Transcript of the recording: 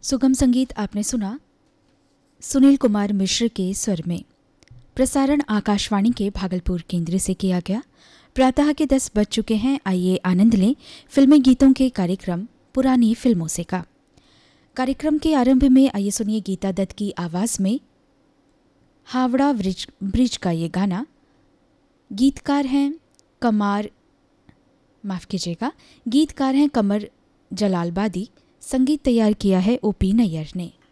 सुगम संगीत आपने सुना सुनील कुमार मिश्र के स्वर में। प्रसारण आकाशवाणी के भागलपुर केंद्र से किया गया। प्रातः के 10 बज चुके हैं। आइए आनंद लें फिल्मी गीतों के कार्यक्रम पुरानी फिल्मों से का। कार्यक्रम के आरंभ में आइए सुनिए गीता दत्त की आवाज़ में हावड़ा ब्रिज का ये गाना। गीतकार हैं कमर जलालबादी। संगीत तैयार किया है ओपी नैयर ने।